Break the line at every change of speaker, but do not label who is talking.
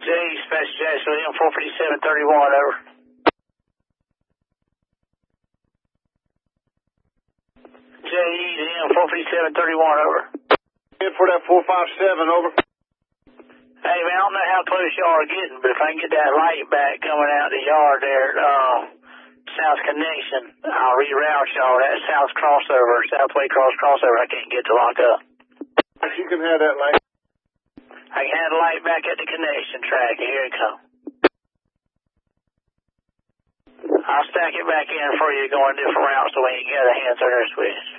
Dispatch Jacksonville, M 45731, over. JE to M 45731, over.
In for that 457, over.
Hey, man, I don't know how close y'all are getting, but if I can get that light back coming out the yard there at South Connection, I'll reroute y'all. That South crossover, Southway crossover, I can't get to lock up.
You can have that light.
I can have the light back at the connection track. Here it comes. I'll stack it back in for you going different routes so we ain't got a hand turner switch.